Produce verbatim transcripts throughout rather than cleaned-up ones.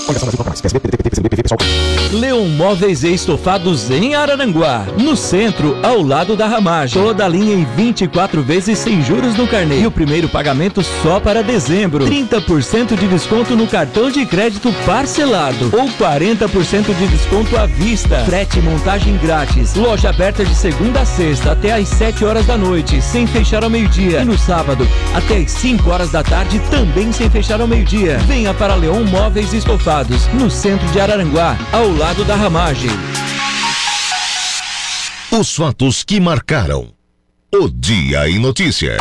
Leon Móveis e Estofados em Araranguá, no centro, ao lado da Ramagem. Toda a linha em vinte e quatro vezes sem juros no carnê. E o primeiro pagamento só para dezembro. trinta por cento de desconto no cartão de crédito parcelado ou quarenta por cento de desconto à vista. Frete e montagem grátis. Loja aberta de segunda a sexta até às sete horas da noite, sem fechar ao meio-dia. E no sábado, até às cinco horas da tarde, também sem fechar ao meio-dia. Venha para Leon Móveis e Estofados, no centro de Araranguá, ao lado da Ramagem. Os fatos que marcaram o Dia em Notícia.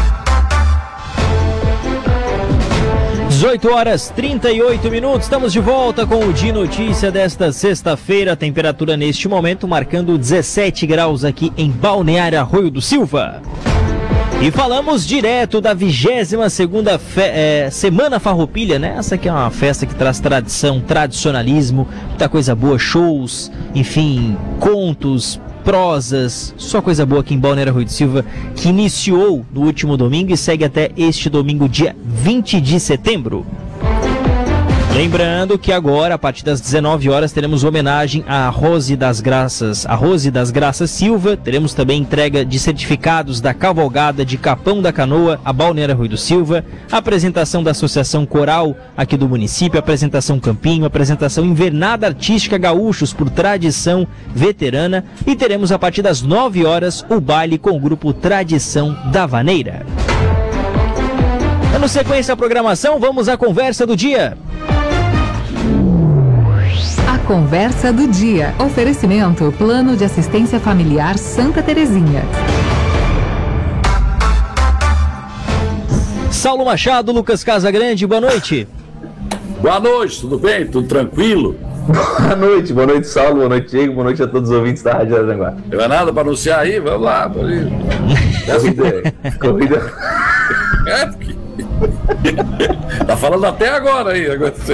dezoito horas e trinta e oito minutos, estamos de volta com o Dia Notícia desta sexta-feira. A temperatura neste momento marcando dezessete graus aqui em Balneário Arroio do Silva. E falamos direto da vigésima segunda fe- é, Semana Farroupilha, né? Essa aqui é uma festa que traz tradição, tradicionalismo, muita coisa boa, shows, enfim, contos, prosas, só coisa boa aqui em Balneário Arroio do Silva, que iniciou no último domingo e segue até este domingo, dia vinte de setembro. Lembrando que agora, a partir das dezenove horas, teremos homenagem a Rose das Graças, a Rose das Graças Silva. Teremos também entrega de certificados da cavalgada de Capão da Canoa a Balneário Arroio do Silva, apresentação da Associação Coral aqui do município, apresentação Campinho, apresentação Invernada Artística Gaúchos por Tradição Veterana, e teremos a partir das nove horas o baile com o grupo Tradição da Vaneira. Dando sequência à programação, vamos à conversa do dia. A conversa do dia. Oferecimento Plano de Assistência Familiar Santa Terezinha. Saulo Machado, Lucas Casagrande, boa noite. Boa noite, tudo bem? Tudo tranquilo? Boa noite, boa noite, Saulo, boa noite, Diego, boa noite a todos os ouvintes da Rádio Araranguá. Não é nada para anunciar aí? Vamos lá. Corrida. Corrida. É, porque... tá falando até agora aí.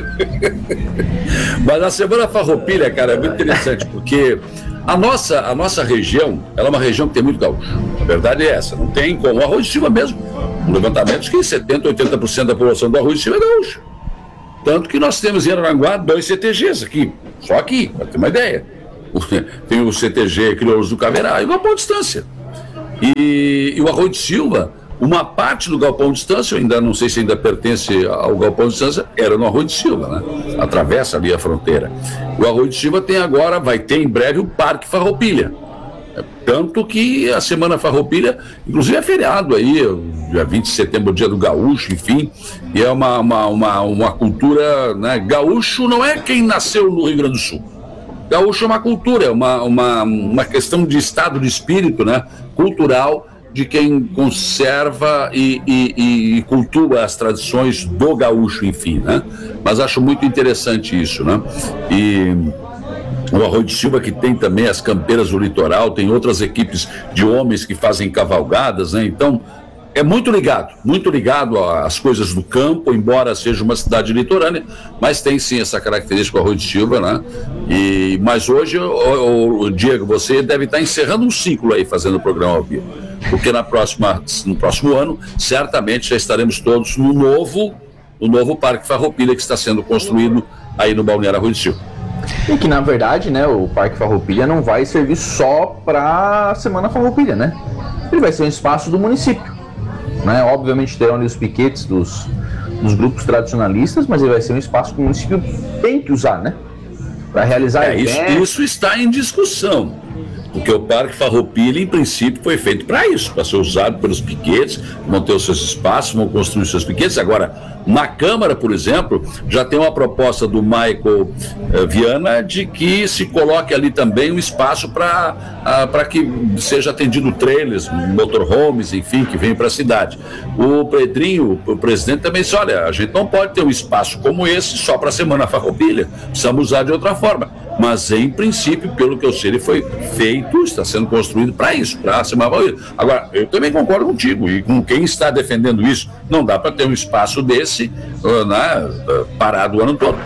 Mas a Semana Farroupilha, cara, é muito interessante, porque a nossa, a nossa região, ela é uma região que tem muito gaúcho. A verdade é essa, não tem como. O Arroio de Silva mesmo, um levantamento que setenta, oitenta por cento da população do Arroio de Silva é gaúcho. Tanto que nós temos em Araranguá dois C T Gs aqui, só aqui, para ter uma ideia. Tem o C T G Crioulos do Caverá e o Galpão Distância. E, e o Arroio de Silva, uma parte do Galpão Distância, eu ainda não sei se ainda pertence ao Galpão Distância, era no Arroio de Silva, né? Atravessa ali a fronteira. O Arroio de Silva tem agora, vai ter em breve o Parque Farroupilha. Tanto que a Semana Farroupilha, inclusive é feriado aí, dia vinte de setembro, dia do gaúcho, enfim, e é uma, uma, uma, uma cultura, né? Gaúcho não é quem nasceu no Rio Grande do Sul. Gaúcho é uma cultura, é uma, uma, uma questão de estado de espírito, né? Cultural, de quem conserva e, e, e cultua as tradições do gaúcho, enfim, né? Mas acho muito interessante isso, né? E o Arroio de Silva, que tem também as campeiras do litoral, tem outras equipes de homens que fazem cavalgadas, né? Então, é muito ligado, muito ligado às coisas do campo, embora seja uma cidade litorânea, mas tem sim essa característica do Arroio de Silva, né? E, mas hoje, o, o Diego, você deve estar encerrando um ciclo aí, fazendo o programa ao vivo, porque na próxima, no próximo ano, certamente já estaremos todos no novo, no novo Parque Farroupilha que está sendo construído aí no Balneário Arroio de Silva. E que, na verdade, né, o Parque Farroupilha não vai servir só para a Semana Farroupilha, né? Ele vai ser um espaço do município, né? Obviamente terão ali os piquetes dos, dos grupos tradicionalistas, mas ele vai ser um espaço que o município tem que usar, né? Para realizar é, isso, isso está em discussão. Porque o Parque Farroupilha, em princípio, foi feito para isso, para ser usado pelos piquetes, vão ter os seus espaços, vão construir os seus piquetes. Agora, na Câmara, por exemplo, já tem uma proposta do Michael eh, Viana de que se coloque ali também um espaço para ah, para que seja atendido trailers, motorhomes, enfim, que venham para a cidade. O Pedrinho, o presidente, também disse, olha, a gente não pode ter um espaço como esse só para a Semana Farroupilha, precisamos usar de outra forma. Mas, em princípio, pelo que eu sei, ele foi feito, está sendo construído para isso, para a Semana Farroupilha. Agora, eu também concordo contigo, e com quem está defendendo isso, não dá para ter um espaço desse, uh, né, uh, parado o ano todo.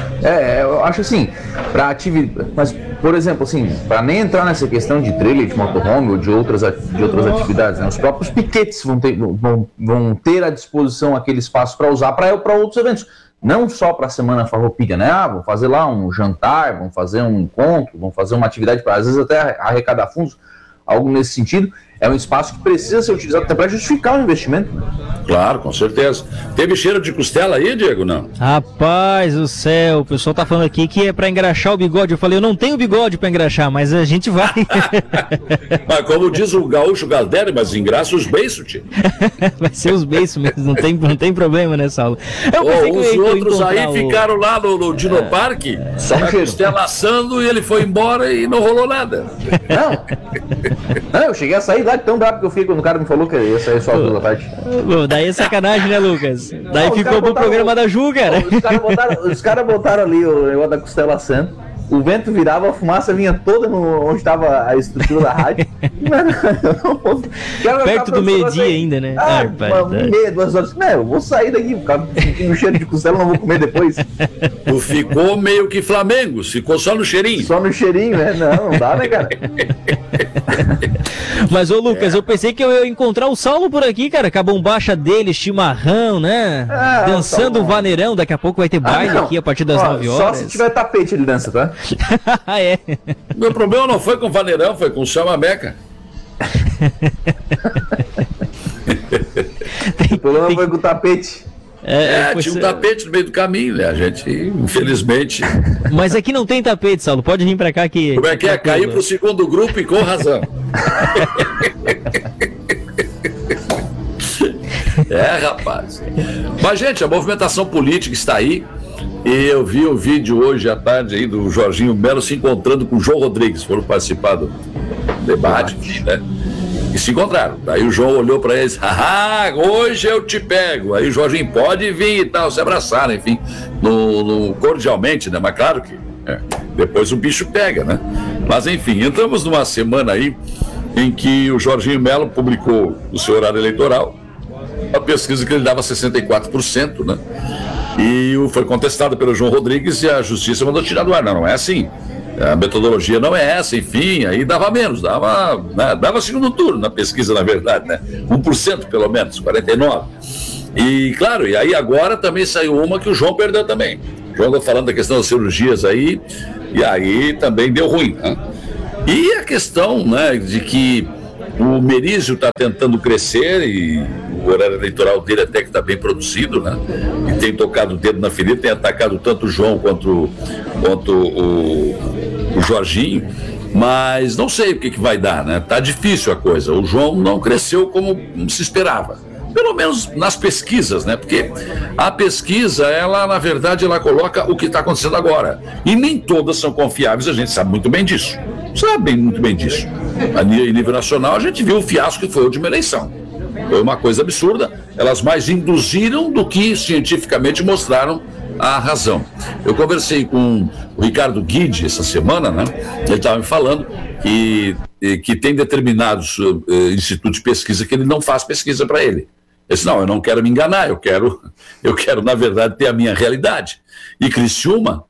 É, eu acho assim, para atividade, mas, por exemplo, assim, para nem entrar nessa questão de trailer, de motorhome ou de outras, de outras atividades, né, os próprios piquetes vão ter, vão, vão ter à disposição aquele espaço para usar para outros eventos. não só para a Semana Farroupilha, né? Ah, vamos fazer lá um jantar, vamos fazer um encontro, vamos fazer uma atividade para, às vezes, até arrecadar fundos, algo nesse sentido. É um espaço que precisa ser utilizado até para justificar o investimento. Claro, com certeza. Teve cheiro de costela aí, Diego, não? Rapaz do céu, o pessoal tá falando aqui que é pra engraxar o bigode. Eu falei, eu não tenho bigode pra engraxar, mas a gente vai. Mas como diz o gaúcho Galdério, mas engraça os beiços, tio. Vai ser os beiços mesmo, não tem, não tem problema nessa aula. Eu oh, que os eu outros aí o... ficaram lá no, no Dinoparque, é, só a costela assando e ele foi embora e não rolou nada. Não, não eu cheguei a sair lá de tão rápido que eu fiquei quando o cara me falou que ia sair só às duas da tarde. Pô, daí é sacanagem, né, Lucas? Daí não, ficou pro programa o... da Ju, cara. Os caras botaram, cara botaram ali o negócio da costela assando. O vento virava, a fumaça vinha toda no, onde estava a estrutura da rádio. Não, perto do meio-dia ainda, né? Ah, ah uma, meia, duas horas. Não, eu vou sair daqui, ficar sentindo o cheiro de costela, não vou comer depois. Tu ficou meio que Flamengo, ficou só no cheirinho. Só no cheirinho, né? Não, não dá, né, cara? Mas, ô Lucas, é. eu pensei que eu ia encontrar o Saulo por aqui, cara, com a bombacha dele, chimarrão, né? Ah, dançando o vaneirão, daqui a pouco vai ter baile ah, aqui a partir das Ó, nove horas. Só se tiver tapete ele dança, tá? É. Meu problema não foi com o vaneirão, foi com o chama-meca. O problema tem... foi com o tapete. É, é tinha um tapete no meio do caminho, né? A gente, infelizmente. Mas aqui não tem tapete, Saulo. Pode vir pra cá que. Como é que é? Cair pro segundo grupo e com razão. É, rapaz. Mas, gente, a movimentação política está aí. E eu vi o vídeo hoje à tarde aí do Jorginho Melo se encontrando com o João Rodrigues. Foram participar do debate, né? E se encontraram. Daí o João olhou para eles, haha, hoje eu te pego. Aí o Jorginho, pode vir e tal, se abraçaram, enfim, no, no, cordialmente, né? Mas claro que é, depois o bicho pega, né? Mas enfim, entramos numa semana aí em que o Jorginho Melo publicou o seu horário eleitoral, a pesquisa que ele dava sessenta e quatro por cento, né? E foi contestado pelo João Rodrigues e a justiça mandou tirar do ar. Não, não é assim. A metodologia não é essa, enfim, aí dava menos, dava, né, dava segundo turno na pesquisa, na verdade, né? um por cento pelo menos, quarenta e nove por cento. E claro, e aí agora também saiu uma que o João perdeu também. O João está falando da questão das cirurgias aí, e aí também deu ruim, né? E a questão, né, de que o Merizio está tentando crescer e o horário eleitoral dele até que está bem produzido, né? E tem tocado o dedo na ferida, tem atacado tanto o João quanto, quanto o, o Jorginho, mas não sei o que, que vai dar, né? Tá difícil a coisa. O João não cresceu como se esperava, pelo menos nas pesquisas, né? Porque a pesquisa, ela, na verdade, ela coloca o que está acontecendo agora. E nem todas são confiáveis, a gente sabe muito bem disso. Sabe muito bem disso. A nível nacional, a gente viu o fiasco que foi a última eleição. Foi uma coisa absurda. Elas mais induziram do que cientificamente mostraram a razão. Eu conversei com o Ricardo Guide essa semana, né? Ele estava me falando que, que tem determinados uh, institutos de pesquisa que ele não faz pesquisa para ele. Eu disse, não, eu não quero me enganar, eu quero, eu quero, na verdade, ter a minha realidade. E Criciúma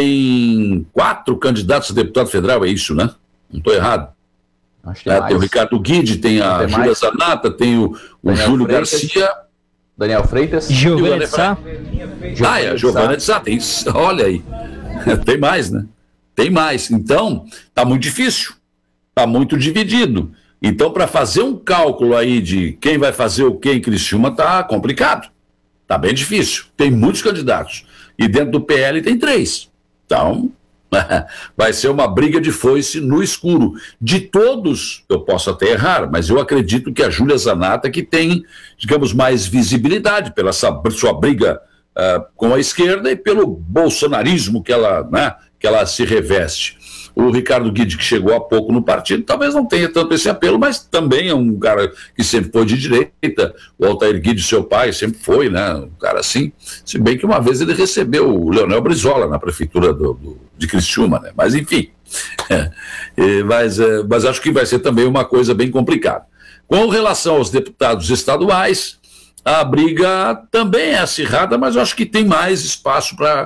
tem quatro candidatos a deputado federal, é isso, né? Não estou errado. Acho que é, tem o Ricardo Guide, tem a tem Júlia Zanata, tem o, o Júlio Freitas, Garcia. Daniel Freitas. Giovana de Sá. Ah, é, a Giovana de Sá. Tem, olha aí. Tem mais, né? Tem mais. Então, tá muito difícil. Tá muito dividido. Então, para fazer um cálculo aí de quem vai fazer o que em Criciúma, tá complicado. Tá bem difícil. Tem muitos candidatos. E dentro do P L tem três. Então, vai ser uma briga de foice no escuro. De todos, eu posso até errar, mas eu acredito que a Júlia Zanata que tem, digamos, mais visibilidade pela sua briga uh, com a esquerda e pelo bolsonarismo que ela, né, que ela se reveste. O Ricardo Guide, que chegou há pouco no partido, talvez não tenha tanto esse apelo, mas também é um cara que sempre foi de direita. O Altair Guide, seu pai, sempre foi, né, um cara assim. Se bem que uma vez ele recebeu o Leonel Brizola na prefeitura do, do, de Criciúma, né? Mas enfim. É, é, mas, é, mas acho que vai ser também uma coisa bem complicada. Com relação aos deputados estaduais, a briga também é acirrada, mas eu acho que tem mais espaço para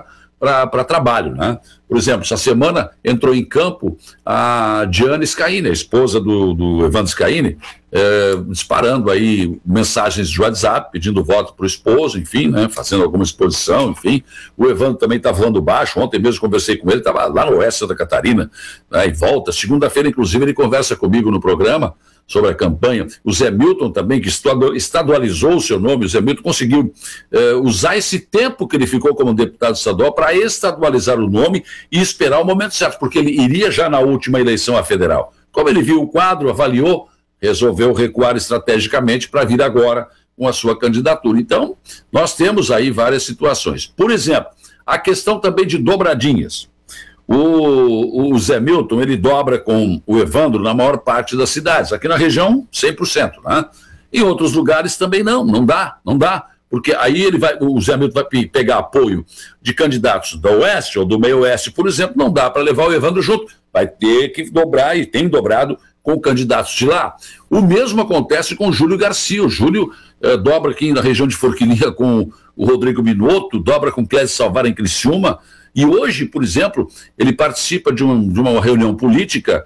para trabalho, né? Por exemplo, essa semana entrou em campo a Diana Scaini, a esposa do, do Evandro Scaini, é, disparando aí mensagens de WhatsApp, pedindo voto para o esposo, enfim, né? Fazendo alguma exposição, enfim. O Evandro também está voando baixo, ontem mesmo conversei com ele, estava lá no oeste de Santa Catarina, né? E volta, segunda-feira inclusive ele conversa comigo no programa sobre a campanha. O Zé Milton também, que estadualizou o seu nome, o Zé Milton conseguiu eh, usar esse tempo que ele ficou como deputado estadual para estadualizar o nome e esperar o momento certo, porque ele iria já na última eleição à federal. Como ele viu o quadro, avaliou, resolveu recuar estrategicamente para vir agora com a sua candidatura. Então, nós temos aí várias situações. Por exemplo, a questão também de dobradinhas. O, o Zé Milton, ele dobra com o Evandro na maior parte das cidades. Aqui na região, cem por cento, né? Em outros lugares também não, não dá, não dá. Porque aí ele vai, o Zé Milton vai pegar apoio de candidatos da Oeste ou do Meio Oeste, por exemplo, não dá para levar o Evandro junto. Vai ter que dobrar, e tem dobrado com candidatos de lá. O mesmo acontece com o Júlio Garcia. O Júlio eh, dobra aqui na região de Forquilinha com o Rodrigo Minotto, dobra com Clédio Salvar em Criciúma. E hoje, por exemplo, ele participa de, um, de uma reunião política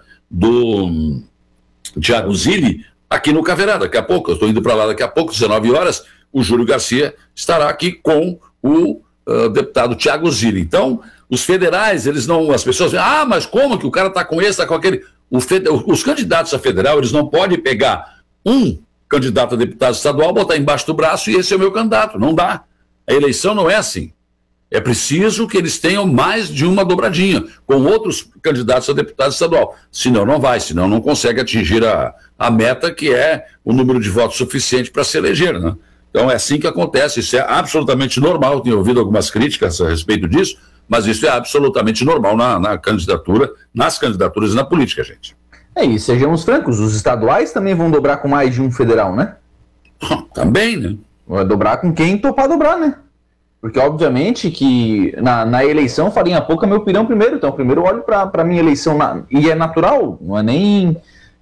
do Thiago Zilli aqui no Caverá. Daqui a pouco, eu estou indo para lá daqui a pouco, dezenove horas, o Júlio Garcia estará aqui com o uh, deputado Thiago Zilli. Então, os federais, eles não, as pessoas dizem, ah, mas como que o cara está com esse, está com aquele... O fed, os candidatos a federal, eles não podem pegar um candidato a deputado estadual, botar embaixo do braço e esse é o meu candidato. Não dá. A eleição não é assim. É preciso que eles tenham mais de uma dobradinha com outros candidatos a deputado estadual. Senão não vai, senão não consegue atingir a, a meta, que é o número de votos suficiente para se eleger, né? Então é assim que acontece, isso é absolutamente normal. Eu tenho ouvido algumas críticas a respeito disso, mas isso é absolutamente normal na, na candidatura, nas candidaturas e na política, gente. É isso, sejamos francos, os estaduais também vão dobrar com mais de um federal, né? Também, né? Vai dobrar com quem topar dobrar, né? Porque, obviamente, que na, na eleição, farinha pouca, meu pirão primeiro. Então, primeiro eu olho para a minha eleição, na, e é natural, não é nem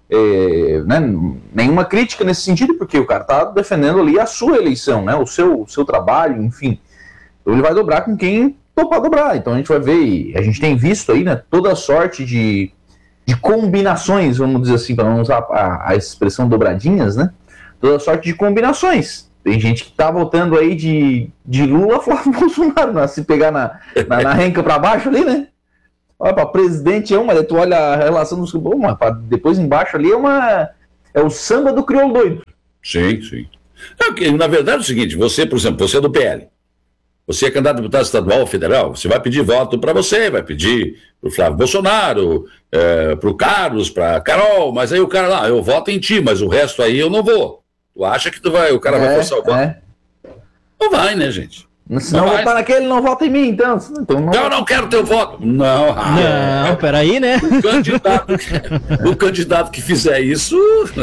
é, né, nenhuma crítica nesse sentido, porque o cara está defendendo ali a sua eleição, né, o seu, o seu trabalho, enfim. Então, ele vai dobrar com quem topar dobrar. Então, a gente vai ver, a gente tem visto aí, né, toda a sorte de, de combinações, vamos dizer assim, para não usar a, a expressão dobradinhas, né, toda a sorte de combinações. Tem gente que tá votando aí de, de Lula a Flávio Bolsonaro, né? Se pegar na, na, na renca pra baixo ali, né? Olha, pra presidente é uma, tu olha a relação dos... Bom, mas pra, depois embaixo ali é uma... É o samba do crioulo doido. Sim, sim. É, que, na verdade é o seguinte, você, por exemplo, você é do P L. Você é candidato a deputado estadual ou federal, você vai pedir voto para você, vai pedir pro Flávio Bolsonaro, é, pro Carlos, pra Carol, mas aí o cara lá, eu voto em ti, mas o resto aí eu não vou. Tu acha que tu vai, o cara é, vai forçar o voto? É. Não vai, né, gente? Se não, não votar naquele, não vota em mim, então. então não... Eu não quero teu voto. Não, ah, não, peraí, né? O candidato, o candidato que fizer isso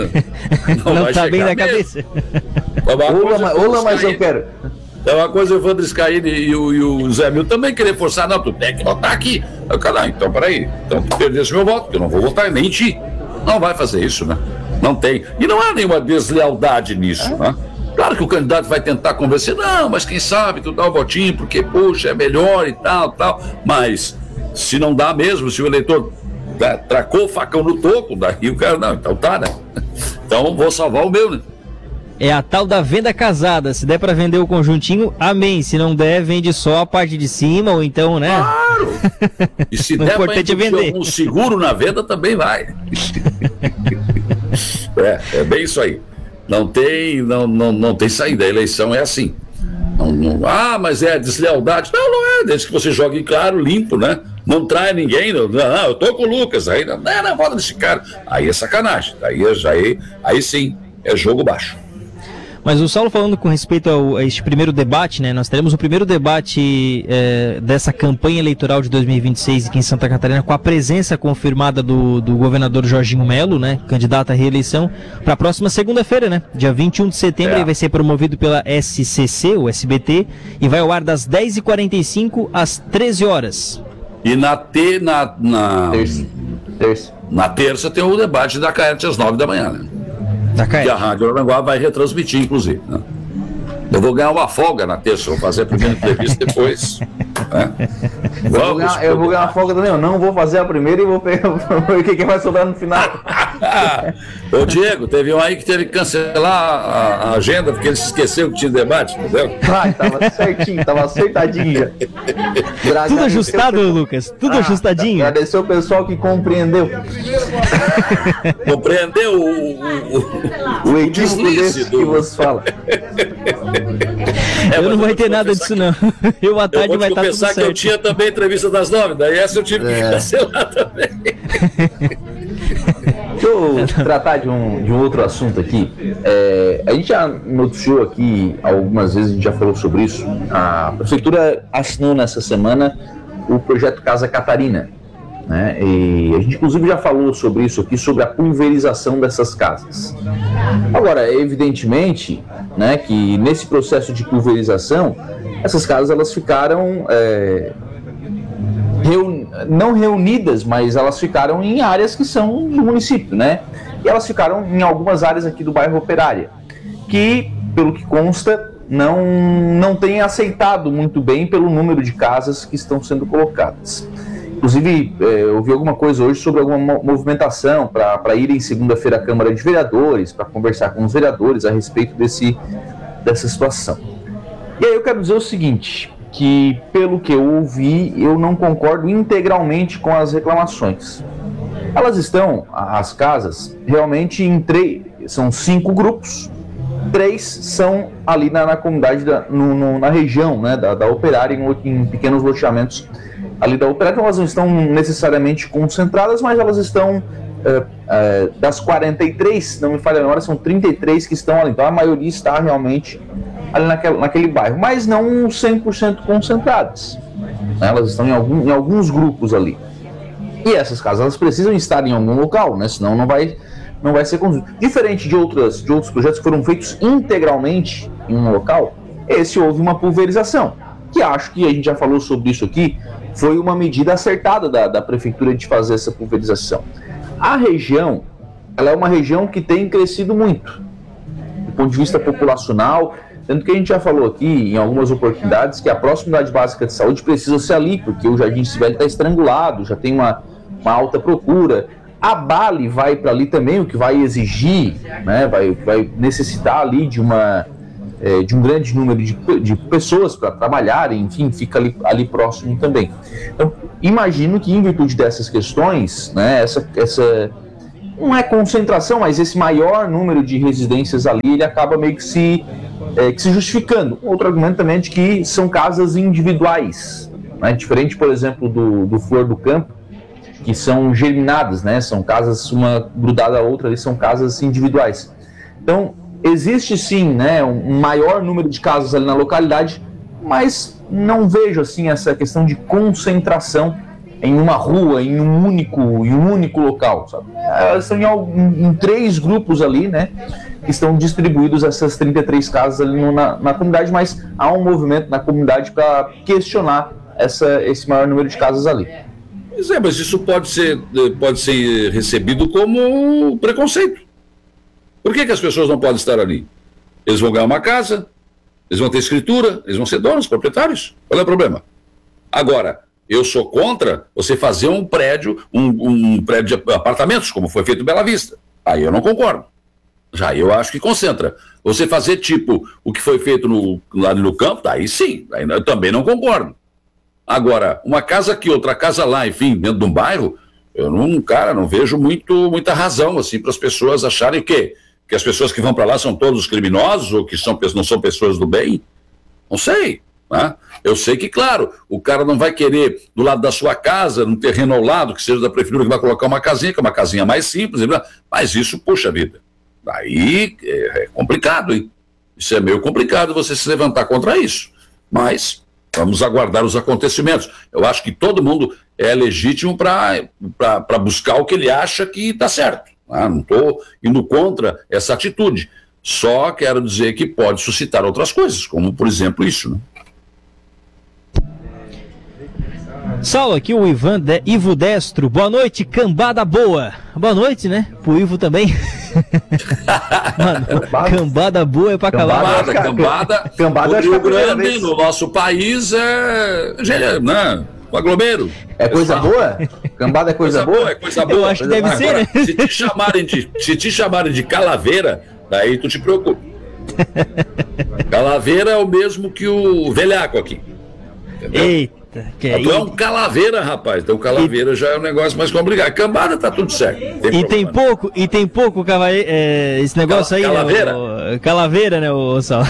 não, não vai tá bem na mesmo. Cabeça. Olá, olá, mas eu quero. É uma coisa o Evandro Scaini e o, e o Zé Milton também querer forçar. Não, tu tem que votar aqui. Eu, cara, então peraí. Então tu perdesse meu voto, porque eu não vou votar nem em ti. Não vai fazer isso, né? Não tem. E não há nenhuma deslealdade nisso, né? Claro que o candidato vai tentar convencer, não, mas quem sabe tu dá o votinho, porque, puxa, é melhor e tal, tal. Mas se não dá mesmo, se o eleitor tá, tracou o facão no toco, daí o cara, não, então tá, né? Então vou salvar o meu, né? É a tal da venda casada. Se der pra vender o conjuntinho, amém. Se não der, vende só a parte de cima, ou então, né? Claro! E se der pra vender um seguro na venda, também vai. É, é bem isso aí. Não tem, não, não, não tem saída. A eleição é assim. Não, não, ah, mas é deslealdade. Não, não é. Desde que você jogue claro, limpo, né? Não trai ninguém. Não, não eu tô com o Lucas. Aí não, não, não vota desse cara. Aí é sacanagem. Aí, aí, aí sim, é jogo baixo. Mas o Saulo, falando com respeito ao, a este primeiro debate, né? Nós teremos o primeiro debate é, dessa campanha eleitoral de dois mil e vinte e seis aqui em Santa Catarina, com a presença confirmada do, do governador Jorginho Melo, né? Candidato à reeleição, para a próxima segunda-feira, né? Dia vinte e um de setembro, é. Ele vai ser promovido pela S C C, o S B T, e vai ao ar das dez e quarenta e cinco às treze horas. E na, te, na, na, terça. Terça. na terça tem o debate da Caerte às nove da manhã, né? E a Rádio Aranguá vai retransmitir, inclusive, né? Eu vou ganhar uma folga na terça, vou fazer a primeira entrevista depois. Né? Eu vou, ganhar, eu vou ganhar uma folga também, eu não vou fazer a primeira e vou pegar o que vai sobrar no final. Ô Diego, teve um aí que teve que cancelar a, a agenda porque ele se esqueceu que tinha debate, entendeu? Ai, tava certinho, tava acertadinho. Tudo ajustado, o... Lucas, tudo ah, ajustadinho. Agradecer o pessoal que compreendeu. Compreendeu o, o, o, o equívoco desse do... que você fala. É, eu não vai ter nada disso, não. Eu à tarde eu vai estar tudo certo. Que eu tinha também entrevista das nove, daí essa eu tive é. que cancelar também. Deixa eu tratar de um, de um outro assunto aqui. É, a gente já noticiou aqui, algumas vezes a gente já falou sobre isso. A Prefeitura assinou nessa semana o projeto Casa Catarina. Né? E a gente inclusive já falou sobre isso aqui, sobre a pulverização dessas casas. Agora, evidentemente, né, que nesse processo de pulverização, essas casas elas ficaram é, reun... não reunidas, mas elas ficaram em áreas que são do município, né? E elas ficaram em algumas áreas aqui do bairro Operária, que, pelo que consta, não, não tem aceitado muito bem pelo número de casas que estão sendo colocadas. Inclusive, é, eu ouvi alguma coisa hoje sobre alguma movimentação para ir em segunda-feira à Câmara de Vereadores, para conversar com os vereadores a respeito desse, dessa situação. E aí eu quero dizer o seguinte, que pelo que eu ouvi, eu não concordo integralmente com as reclamações. Elas estão, as casas, realmente em três, são cinco grupos, três são ali na, na comunidade, da, no, no, na região, né, da, da Operária, em, em pequenos loteamentos ali da Operária. Elas não estão necessariamente concentradas, mas elas estão, é, é, das quarenta e três, não me falha a memória, são trinta e três que estão ali, então a maioria está realmente ali naquele, naquele bairro, mas não cem por cento concentradas, né? Elas estão em, algum, em alguns grupos ali, e essas casas elas precisam estar em algum local, né? Senão não vai, não vai ser conduzido. Diferente de, outras, de outros projetos que foram feitos integralmente em um local, esse houve uma pulverização, que acho que a gente já falou sobre isso aqui, foi uma medida acertada da, da prefeitura de fazer essa pulverização. A região, ela é uma região que tem crescido muito, do ponto de vista populacional, tanto que a gente já falou aqui em algumas oportunidades que a proximidade básica de saúde precisa ser ali, porque o Jardim Sibeli está estrangulado, já tem uma, uma alta procura. A Bali vai para ali também, o que vai exigir, né, vai, vai necessitar ali de uma... É, de um grande número de, de pessoas para trabalhar, enfim, fica ali, ali próximo também. Então, imagino que em virtude dessas questões, né, essa, essa não é concentração, mas esse maior número de residências ali, ele acaba meio que se, é, que se justificando. Outro argumento também é de que são casas individuais, né, diferente, por exemplo, do, do Flor do Campo, que são germinadas, né, são casas, uma grudada a outra, ali são casas individuais. Então, existe sim, né, um maior número de casas ali na localidade, mas não vejo assim essa questão de concentração em uma rua, em um único, em um único local, sabe? Elas estão em, em três grupos ali, né, que estão distribuídos essas trinta e três casas ali no, na, na comunidade, mas há um movimento na comunidade para questionar essa, esse maior número de casas ali. Pois é, mas isso pode ser, pode ser recebido como preconceito. Por que que as pessoas não podem estar ali? Eles vão ganhar uma casa, eles vão ter escritura, eles vão ser donos, proprietários. Qual é o problema? Agora, eu sou contra você fazer um prédio, um, um prédio de apartamentos, como foi feito em Bela Vista. Aí eu não concordo. Já eu acho que concentra. Você fazer tipo o que foi feito no, lá no campo, aí sim, aí eu também não concordo. Agora, uma casa aqui, outra casa lá, enfim, dentro de um bairro, eu não, cara, não vejo muito, muita razão assim para as pessoas acharem que que as pessoas que vão para lá são todos criminosos ou que são, não são pessoas do bem? Não sei, né? Eu sei que, claro, o cara não vai querer do lado da sua casa, num terreno ao lado, que seja da prefeitura, que vai colocar uma casinha, que é uma casinha mais simples, mas isso, puxa vida, aí é complicado, hein? Isso é meio complicado você se levantar contra isso, mas vamos aguardar os acontecimentos. Eu acho que todo mundo é legítimo para buscar o que ele acha que está certo. Ah, não estou indo contra essa atitude, só quero dizer que pode suscitar outras coisas, como por exemplo isso, né? Saulo, aqui o Ivan de... Ivo Destro. Boa noite, cambada boa. Boa noite, né? Pro Ivo também. Mano, cambada boa é pra acabar. Cambada, cambada. Cambada O Rio Grande, no nosso país, é. Né? O aglomero. É coisa boa? Cambada é coisa, Coisa boa? boa, é coisa boa. Eu acho que deve Agora, ser, né? Se te chamarem de, se te chamarem de calaveira, daí tu te preocupa. Calaveira é o mesmo que o velhaco aqui. Entendeu? Eita, que é Tu é isso? um calaveira, rapaz. Então calaveira já é um negócio mais complicado. Cambada tá tudo certo. Tem E tem problema. pouco, e tem pouco cavale... é, esse negócio aí, Calaveira? né? O... Calaveira, né, o Saulo?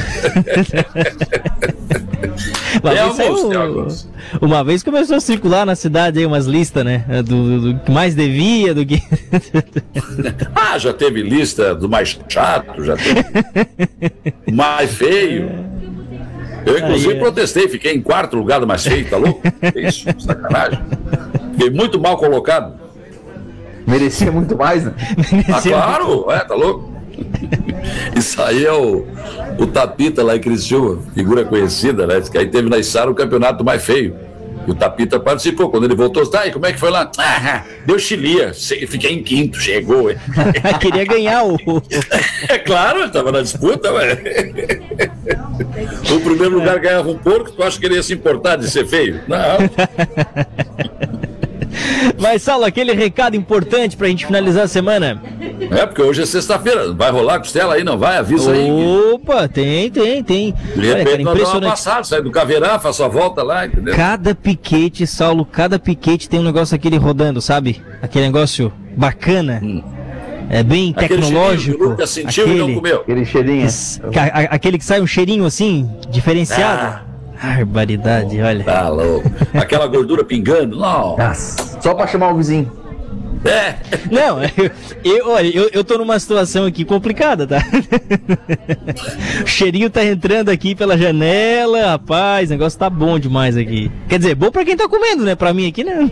Uma Tem vez, saiu- alguns, tem alguns. uma vez começou a circular na cidade aí umas listas, né? Do, do- do que mais devia, do que. Ah, já teve lista do mais chato, já teve mais feio. Eu, inclusive, Aí é. protestei, fiquei em quarto lugar do mais feio, tá louco? Que isso, sacanagem. Fiquei muito mal colocado. Merecia muito mais, né? Ah, claro, é, tá louco? Isso aí é o, o Tapita lá em Criciúma, figura conhecida, né? Que aí teve na Içara o campeonato mais feio. E o Tapita participou. Quando ele voltou, tá, e como é que foi lá? Ah, deu chilia. Se- Fiquei em quinto, chegou. hein? Queria ganhar o. É claro, ele tava na disputa, ué. O primeiro lugar ganhava um porco, tu acha que ele ia se importar de ser feio? Não. Mas, Saulo, aquele recado importante pra gente finalizar a semana. É, porque hoje é sexta-feira. Vai rolar costela aí, não vai? Avisa aí. Opa, tem, tem, tem. De Olha, repente cara, nós dá uma impressionante. passada, sai do Caveirão, faz sua volta lá, entendeu? Cada piquete, Saulo, cada piquete tem um negócio aquele rodando, sabe? Aquele negócio bacana. É bem Aquele cheirinho que tecnológico. o Lucas sentiu e não comeu. Aquele cheirinho. Ca- a- Aquele que sai um cheirinho assim, diferenciado. Barbaridade, olha. Tá louco. Aquela gordura pingando. Não. Nossa, só pra chamar o vizinho. É. Não, eu, eu, olha, eu, eu tô numa situação aqui complicada, tá? O cheirinho tá entrando aqui pela janela, rapaz, o negócio tá bom demais aqui. Quer dizer, bom pra quem tá comendo, né? Pra mim aqui, né?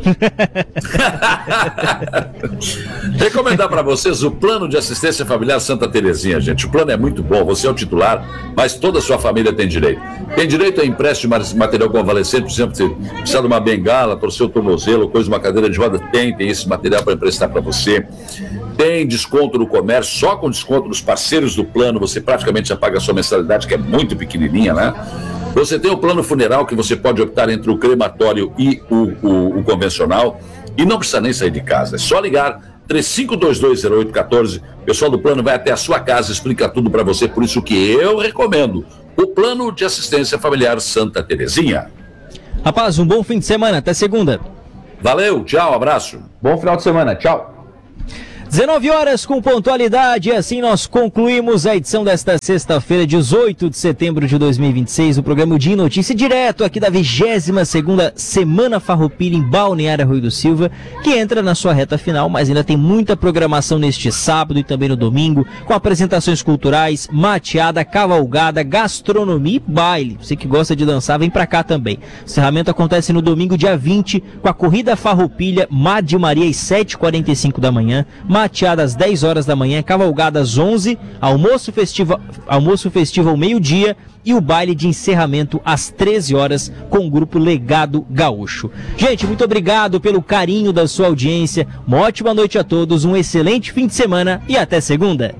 Recomendar para vocês o plano de assistência familiar Santa Terezinha, gente. O plano é muito bom, você é o titular, mas toda a sua família tem direito. Tem direito a empréstimo de material convalescente, por exemplo, se precisar de uma bengala, torcer o tornozelo, coisa, uma cadeira de roda, tem, tem esse material para emprestar para você. Tem desconto no comércio, só com desconto dos parceiros do plano, você praticamente já paga a sua mensalidade, que é muito pequenininha, né? Você tem o plano funeral, que você pode optar entre o crematório e o, o, o convencional, e não precisa nem sair de casa, é só ligar três cinco dois dois zero oito um quatro. O pessoal do plano vai até a sua casa, explica tudo para você, por isso que eu recomendo o plano de assistência familiar Santa Terezinha. Rapaz, um bom fim de semana, até segunda. Valeu, tchau, abraço. Bom final de semana, tchau. dezenove horas com pontualidade, e assim nós concluímos a edição desta sexta-feira, dezoito de setembro de dois mil e vinte e seis, o programa Dia em Notícia, direto aqui da vigésima segunda Semana Farroupilha em Balneário Arroio do Silva, que entra na sua reta final, mas ainda tem muita programação neste sábado e também no domingo, com apresentações culturais, mateada, cavalgada, gastronomia e baile. Você que gosta de dançar, vem pra cá também. O encerramento acontece no domingo, dia vinte, com a Corrida Farroupilha, Mar de Maria às sete e quarenta e cinco da manhã, mateada às dez horas da manhã, cavalgada às onze, almoço festivo, almoço festivo ao meio-dia e o baile de encerramento às treze horas com o grupo Legado Gaúcho. Gente, muito obrigado pelo carinho da sua audiência, uma ótima noite a todos, um excelente fim de semana e até segunda.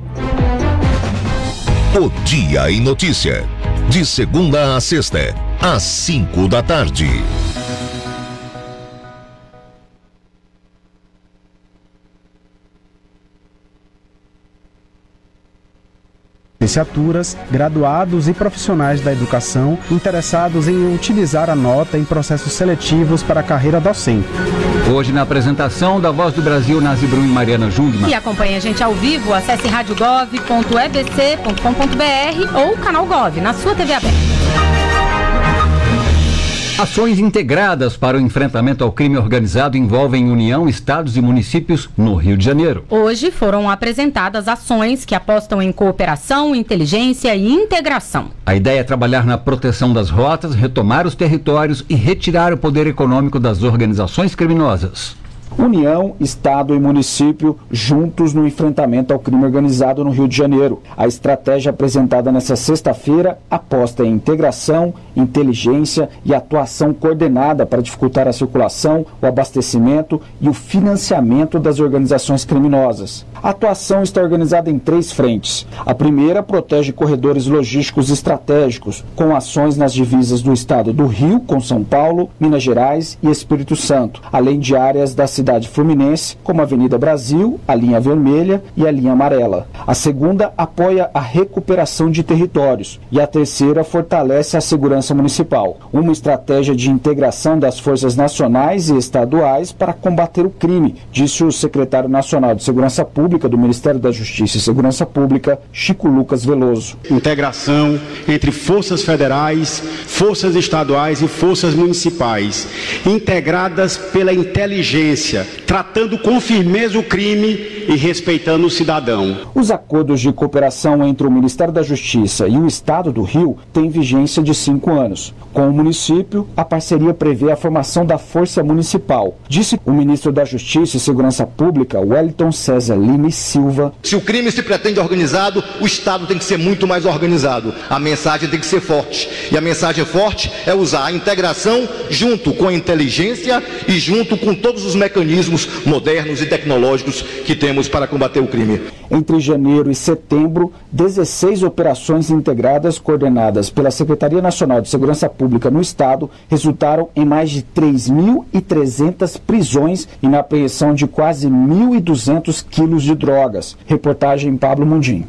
O Dia em Notícia. De segunda a sexta, às cinco da tarde. Licenciaturas, graduados e profissionais da educação interessados em utilizar a nota em processos seletivos para a carreira docente. Hoje na apresentação da Voz do Brasil, Nazi Brum e Mariana Jungmann. E acompanhe a gente ao vivo, acesse rádio gov ponto e b c ponto com ponto b r ou canal Gov na sua T V aberta. Ações integradas para o enfrentamento ao crime organizado envolvem União, estados e municípios no Rio de Janeiro. Hoje foram apresentadas ações que apostam em cooperação, inteligência e integração. A ideia é trabalhar na proteção das rotas, retomar os territórios e retirar o poder econômico das organizações criminosas. União, Estado e município juntos no enfrentamento ao crime organizado no Rio de Janeiro. A estratégia apresentada nesta sexta-feira aposta em integração, inteligência e atuação coordenada para dificultar a circulação, o abastecimento e o financiamento das organizações criminosas. A atuação está organizada em três frentes. A primeira protege corredores logísticos estratégicos, com ações nas divisas do estado do Rio com São Paulo, Minas Gerais e Espírito Santo, além de áreas da cidade fluminense, como a Avenida Brasil, a linha vermelha e a linha amarela. A segunda apoia a recuperação de territórios e a terceira fortalece a segurança municipal. Uma estratégia de integração das forças nacionais e estaduais para combater o crime, disse o secretário nacional de Segurança Pública do Ministério da Justiça e Segurança Pública, Chico Lucas Veloso. Integração entre forças federais, forças estaduais e forças municipais, integradas pela inteligência, tratando com firmeza o crime e respeitando o cidadão. Os acordos de cooperação entre o Ministério da Justiça e o Estado do Rio têm vigência de cinco anos. Com o município, a parceria prevê a formação da Força Municipal, disse o ministro da Justiça e Segurança Pública, Wellington César Lima e Silva. Se o crime se pretende organizado, o Estado tem que ser muito mais organizado. A mensagem tem que ser forte. E a mensagem forte é usar a integração junto com a inteligência e junto com todos os mecanismos modernos e tecnológicos que temos para combater o crime. Entre janeiro e setembro, dezesseis operações integradas coordenadas pela Secretaria Nacional de Segurança Pública no Estado resultaram em mais de três mil e trezentas prisões e na apreensão de quase mil e duzentos quilos de drogas. Reportagem Pablo Mundim.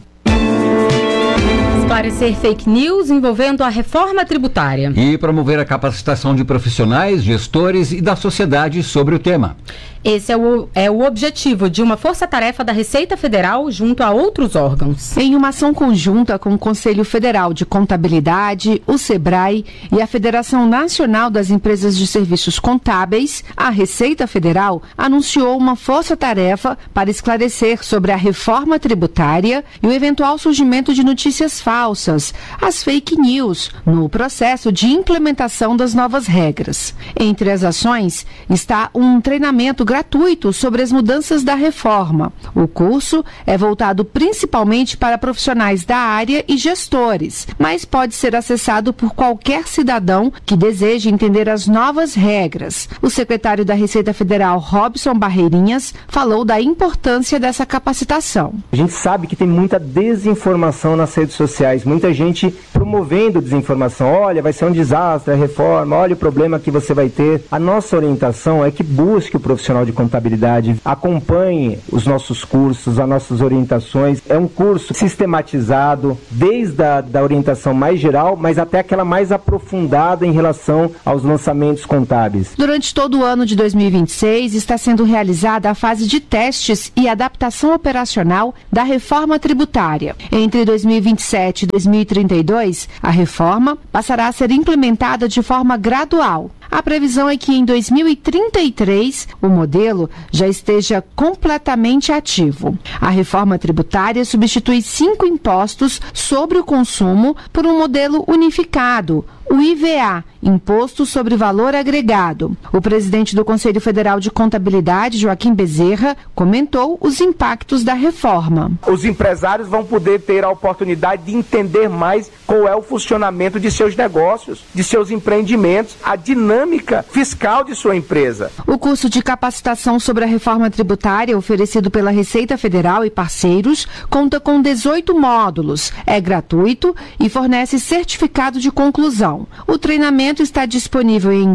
Esclarecer fake news envolvendo a reforma tributária. E promover a capacitação de profissionais, gestores e da sociedade sobre o tema. Esse é o, é o objetivo de uma força-tarefa da Receita Federal junto a outros órgãos. Em uma ação conjunta com o Conselho Federal de Contabilidade, o SEBRAE e a Federação Nacional das Empresas de Serviços Contábeis, a Receita Federal anunciou uma força-tarefa para esclarecer sobre a reforma tributária e o eventual surgimento de notícias falsas, as fake news, no processo de implementação das novas regras. Entre as ações está um treinamento gratuito sobre as mudanças da reforma. O curso é voltado principalmente para profissionais da área e gestores, mas pode ser acessado por qualquer cidadão que deseje entender as novas regras. O secretário da Receita Federal, Robson Barreirinhas, falou da importância dessa capacitação. A gente sabe que tem muita desinformação nas redes sociais, muita gente promovendo desinformação. Olha, vai ser um desastre a reforma, olha o problema que você vai ter. A nossa orientação é que busque o profissional de contabilidade, acompanhe os nossos cursos, as nossas orientações. É um curso sistematizado, desde a da orientação mais geral, mas até aquela mais aprofundada em relação aos lançamentos contábeis. Durante todo o ano de dois mil e vinte e seis, está sendo realizada a fase de testes e adaptação operacional da reforma tributária. Entre dois mil e vinte e sete e dois mil e trinta e dois, a reforma passará a ser implementada de forma gradual. A previsão é que em dois mil e trinta e três o modelo já esteja completamente ativo. A reforma tributária substitui cinco impostos sobre o consumo por um modelo unificado, o I V A, Imposto sobre Valor Agregado. O presidente do Conselho Federal de Contabilidade, Joaquim Bezerra, comentou os impactos da reforma. Os empresários vão poder ter a oportunidade de entender mais qual é o funcionamento de seus negócios, de seus empreendimentos, a dinâmica fiscal de sua empresa. O curso de capacitação sobre a reforma tributária, oferecido pela Receita Federal e parceiros, conta com dezoito módulos, é gratuito e fornece certificado de conclusão. O treinamento está disponível em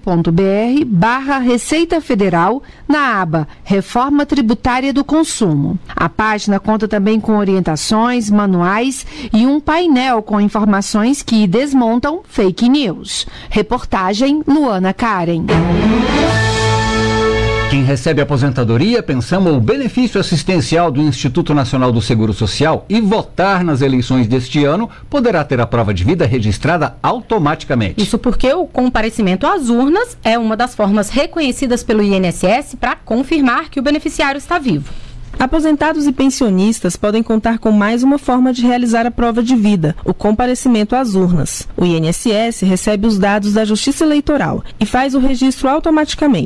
gov.br barra Receita Federal na aba Reforma Tributária do Consumo. A página conta também com orientações, manuais e um painel com informações que desmontam fake news. Reportagem Luana Karen. Quem recebe aposentadoria, pensão ou benefício assistencial do Instituto Nacional do Seguro Social e votar nas eleições deste ano poderá ter a prova de vida registrada automaticamente. Isso porque o comparecimento às urnas é uma das formas reconhecidas pelo I N S S para confirmar que o beneficiário está vivo. Aposentados e pensionistas podem contar com mais uma forma de realizar a prova de vida, o comparecimento às urnas. O I N S S recebe os dados da Justiça Eleitoral e faz o registro automaticamente.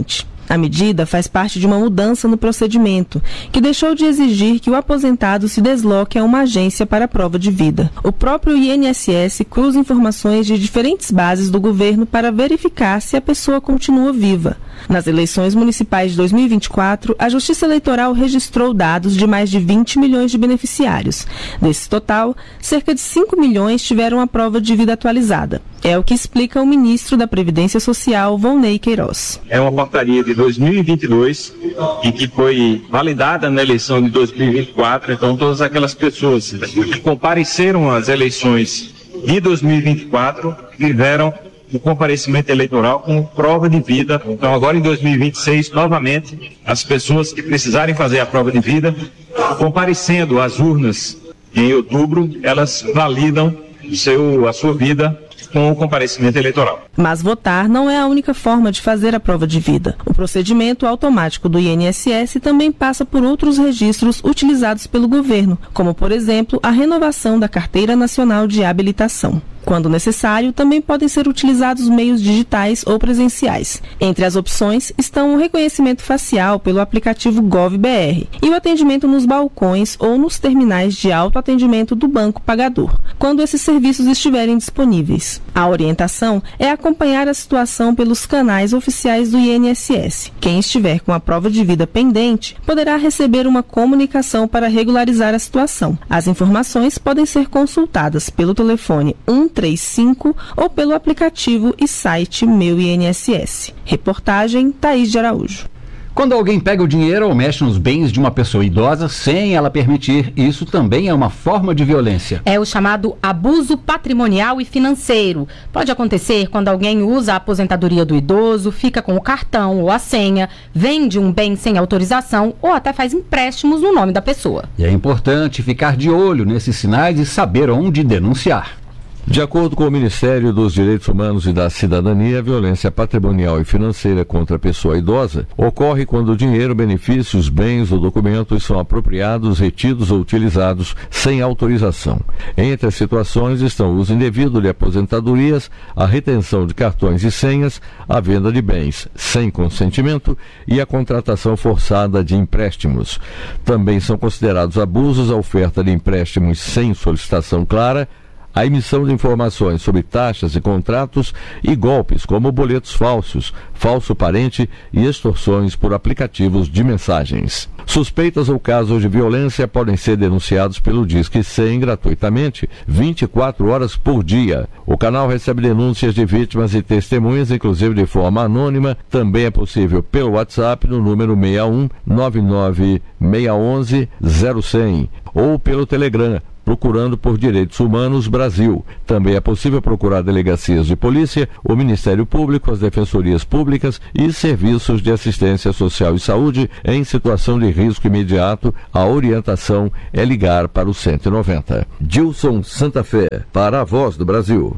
A medida faz parte de uma mudança no procedimento, que deixou de exigir que o aposentado se desloque a uma agência para a prova de vida. O próprio I N S S cruza informações de diferentes bases do governo para verificar se a pessoa continua viva. Nas eleições municipais de dois mil e vinte e quatro, a Justiça Eleitoral registrou dados de mais de vinte milhões de beneficiários. Desse total, cerca de cinco milhões tiveram a prova de vida atualizada. É o que explica o ministro da Previdência Social, Volney Queiroz. É uma portaria de dois mil e vinte e dois e que foi validada na eleição de dois mil e vinte e quatro. Então, todas aquelas pessoas que compareceram às eleições de dois mil e vinte e quatro tiveram o comparecimento eleitoral como prova de vida. Então, agora em dois mil e vinte e seis, novamente, as pessoas que precisarem fazer a prova de vida, comparecendo às urnas em outubro, elas validam seu, a sua vida com o comparecimento eleitoral. Mas votar não é a única forma de fazer a prova de vida. O procedimento automático do I N S S também passa por outros registros utilizados pelo governo, como, por exemplo, a renovação da Carteira Nacional de Habilitação. Quando necessário, também podem ser utilizados meios digitais ou presenciais. Entre as opções estão o reconhecimento facial pelo aplicativo GovBR e o atendimento nos balcões ou nos terminais de autoatendimento do Banco Pagador, quando esses serviços estiverem disponíveis. A orientação é acompanhar a situação pelos canais oficiais do I N S S. Quem estiver com a prova de vida pendente poderá receber uma comunicação para regularizar a situação. As informações podem ser consultadas pelo telefone um três cinco ou pelo aplicativo e site Meu I N S S. Reportagem Thaís de Araújo. Quando alguém pega o dinheiro ou mexe nos bens de uma pessoa idosa sem ela permitir, isso também é uma forma de violência. É o chamado abuso patrimonial e financeiro. Pode acontecer quando alguém usa a aposentadoria do idoso, fica com o cartão ou a senha, vende um bem sem autorização ou até faz empréstimos no nome da pessoa. E é importante ficar de olho nesses sinais e saber onde denunciar. De acordo com o Ministério dos Direitos Humanos e da Cidadania, a violência patrimonial e financeira contra a pessoa idosa ocorre quando o dinheiro, benefícios, bens ou documentos são apropriados, retidos ou utilizados sem autorização. Entre as situações estão o uso indevido de aposentadorias, a retenção de cartões e senhas, a venda de bens sem consentimento e a contratação forçada de empréstimos. Também são considerados abusos a oferta de empréstimos sem solicitação clara, a emissão de informações sobre taxas e contratos e golpes como boletos falsos, falso parente e extorsões por aplicativos de mensagens. Suspeitas ou casos de violência podem ser denunciados pelo Disque cem gratuitamente, vinte e quatro horas por dia. O canal recebe denúncias de vítimas e testemunhas, inclusive de forma anônima. Também é possível pelo WhatsApp no número seis um nove nove seis um um zero cem ou pelo Telegram, procurando por Direitos Humanos Brasil. Também é possível procurar delegacias de polícia, o Ministério Público, as defensorias públicas e serviços de assistência social e saúde em situação de risco imediato. A orientação é ligar para o cento e noventa. Gilson Santa Fé, para a Voz do Brasil.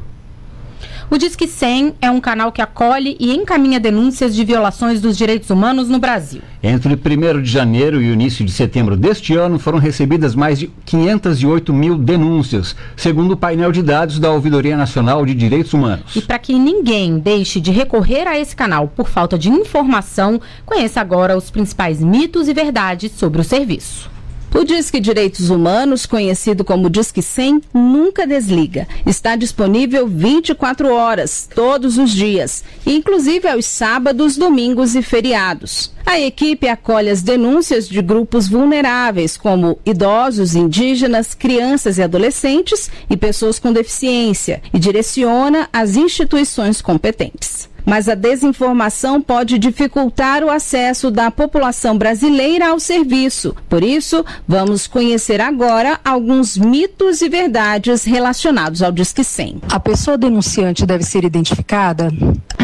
O Disque cem é um canal que acolhe e encaminha denúncias de violações dos direitos humanos no Brasil. Entre primeiro de janeiro e o início de setembro deste ano, foram recebidas mais de quinhentas e oito mil denúncias, segundo o painel de dados da Ouvidoria Nacional de Direitos Humanos. E para que ninguém deixe de recorrer a esse canal por falta de informação, conheça agora os principais mitos e verdades sobre o serviço. O Disque Direitos Humanos, conhecido como Disque cem, nunca desliga. Está disponível vinte e quatro horas, todos os dias, inclusive aos sábados, domingos e feriados. A equipe acolhe as denúncias de grupos vulneráveis, como idosos, indígenas, crianças e adolescentes e pessoas com deficiência, e direciona às instituições competentes. Mas a desinformação pode dificultar o acesso da população brasileira ao serviço. Por isso, vamos conhecer agora alguns mitos e verdades relacionados ao Disque cem. A pessoa denunciante deve ser identificada?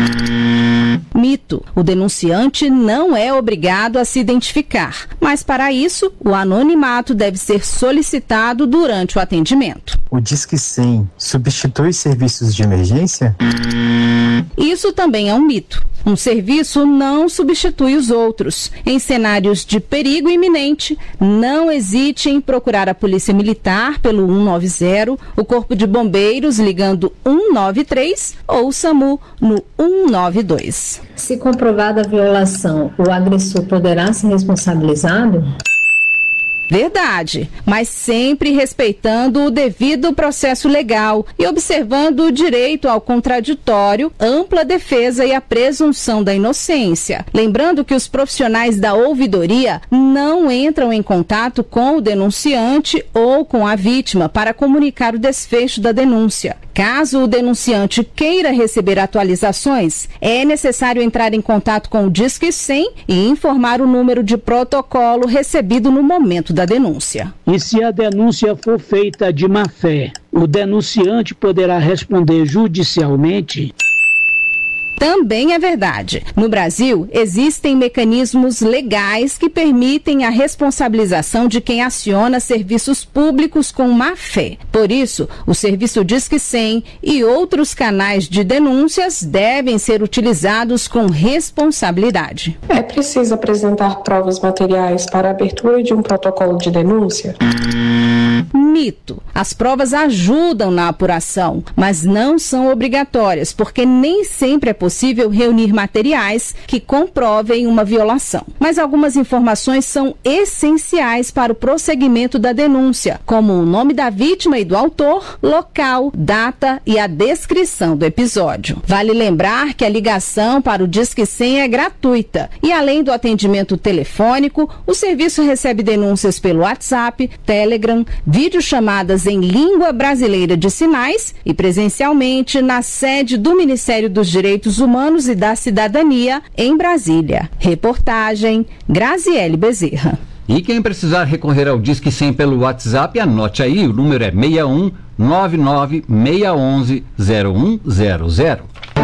Mito. O denunciante não é obrigado a se identificar, mas para isso, o anonimato deve ser solicitado durante o atendimento. O Disque cem substitui serviços de emergência? Isso também é um mito. Um serviço não substitui os outros. Em cenários de perigo iminente, não hesite em procurar a Polícia Militar pelo um nove zero, o Corpo de Bombeiros ligando um nove três ou o SAMU no um nove dois. Se comprovada a violação, o agressor poderá ser responsabilizado? Verdade, mas sempre respeitando o devido processo legal e observando o direito ao contraditório, ampla defesa e a presunção da inocência. Lembrando que os profissionais da ouvidoria não entram em contato com o denunciante ou com a vítima para comunicar o desfecho da denúncia. Caso o denunciante queira receber atualizações, é necessário entrar em contato com o Disque cem e informar o número de protocolo recebido no momento da denúncia. E se a denúncia for feita de má fé, o denunciante poderá responder judicialmente? Também é verdade. No Brasil, existem mecanismos legais que permitem a responsabilização de quem aciona serviços públicos com má fé. Por isso, o serviço Disque cem e outros canais de denúncias devem ser utilizados com responsabilidade. É preciso apresentar provas materiais para a abertura de um protocolo de denúncia? Mito. As provas ajudam na apuração, mas não são obrigatórias, porque nem sempre é possível reunir materiais que comprovem uma violação. Mas algumas informações são essenciais para o prosseguimento da denúncia, como o nome da vítima e do autor, local, data e a descrição do episódio. Vale lembrar que a ligação para o Disque cem é gratuita e, além do atendimento telefônico, o serviço recebe denúncias pelo WhatsApp, Telegram, videochamadas em língua brasileira de sinais e presencialmente na sede do Ministério dos Direitos Humanos e da Cidadania, em Brasília. Reportagem Graziele Bezerra. E quem precisar recorrer ao Disque cem pelo WhatsApp, anote aí, o número é seis um nove nove seis um um zero um zero zero.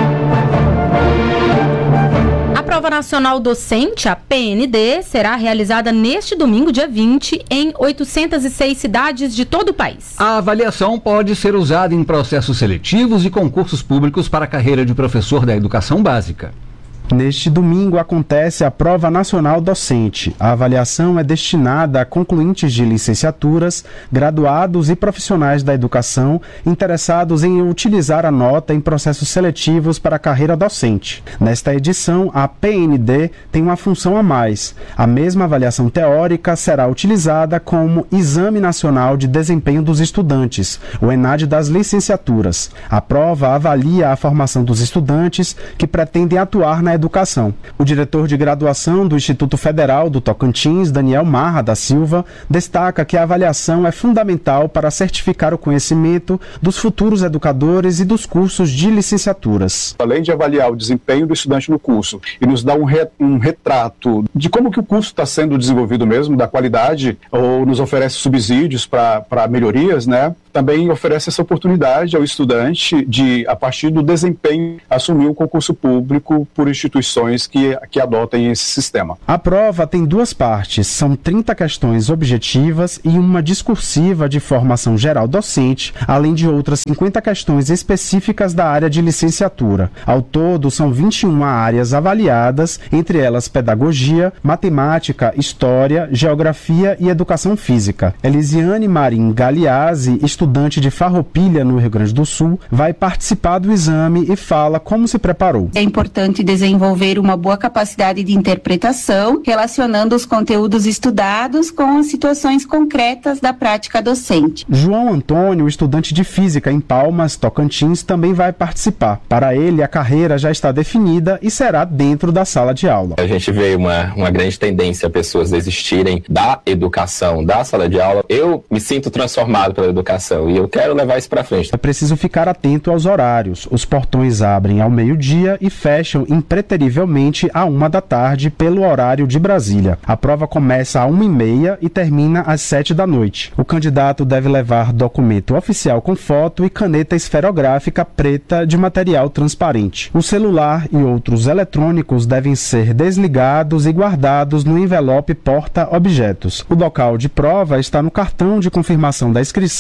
A Prova Nacional Docente, a P N D, será realizada neste domingo, dia vinte, em oitocentas e seis cidades de todo o país. A avaliação pode ser usada em processos seletivos e concursos públicos para a carreira de professor da educação básica. Neste domingo acontece a Prova Nacional Docente. A avaliação é destinada a concluintes de licenciaturas, graduados e profissionais da educação interessados em utilizar a nota em processos seletivos para a carreira docente. Nesta edição, a P N D tem uma função a mais. A mesma avaliação teórica será utilizada como Exame Nacional de Desempenho dos Estudantes, o ENAD das licenciaturas. A prova avalia a formação dos estudantes que pretendem atuar na educação. O diretor de graduação do Instituto Federal do Tocantins, Daniel Marra da Silva, destaca que a avaliação é fundamental para certificar o conhecimento dos futuros educadores e dos cursos de licenciaturas. Além de avaliar o desempenho do estudante no curso e nos dar um, re, um retrato de como que o curso está sendo desenvolvido mesmo, da qualidade, ou nos oferece subsídios para melhorias, né? Também oferece essa oportunidade ao estudante de, a partir do desempenho, assumir um concurso público por instituições que, que adotem esse sistema. A prova tem duas partes, são trinta questões objetivas e uma discursiva de formação geral docente, além de outras cinquenta questões específicas da área de licenciatura. Ao todo, são vinte e uma áreas avaliadas, entre elas pedagogia, matemática, história, geografia e educação física. Elisiane Marim Galeazzi, estudante de Farroupilha, no Rio Grande do Sul, vai participar do exame e fala como se preparou. É importante desenvolver uma boa capacidade de interpretação, relacionando os conteúdos estudados com as situações concretas da prática docente. João Antônio, estudante de Física em Palmas, Tocantins, também vai participar. Para ele, a carreira já está definida e será dentro da sala de aula. A gente vê uma, uma grande tendência a pessoas desistirem da educação, da sala de aula. Eu me sinto transformado pela educação e eu quero levar isso para frente. É preciso ficar atento aos horários. Os portões abrem ao meio-dia e fecham impreterivelmente à uma da tarde pelo horário de Brasília. A prova começa à uma e meia e termina às sete da noite. O candidato deve levar documento oficial com foto e caneta esferográfica preta de material transparente. O celular e outros eletrônicos devem ser desligados e guardados no envelope porta-objetos. O local de prova está no cartão de confirmação da inscrição,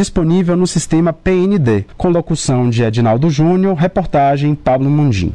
disponível no sistema P N D. Com locução de Edinaldo Júnior, reportagem Pablo Mundim.